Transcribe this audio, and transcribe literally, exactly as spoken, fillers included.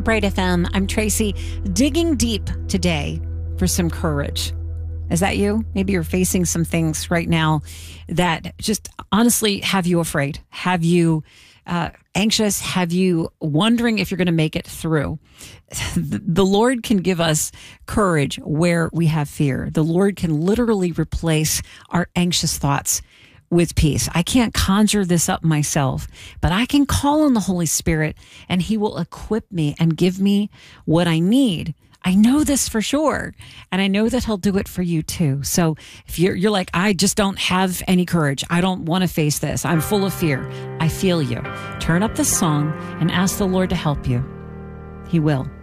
Brite F M. I'm Tracy, digging deep today for some courage. Is that you? Maybe you're facing some things right now that just honestly have you afraid, have you uh, anxious, have you wondering if you're going to make it through. The Lord can give us courage where we have fear. The Lord can literally replace our anxious thoughts with peace. I can't conjure this up myself, but I can call on the Holy Spirit and He will equip me and give me what I need. I know this for sure. And I know that He'll do it for you too. So if you're, you're like, I just don't have any courage. I don't want to face this. I'm full of fear. I feel you. Turn up the song and ask the Lord to help you. He will.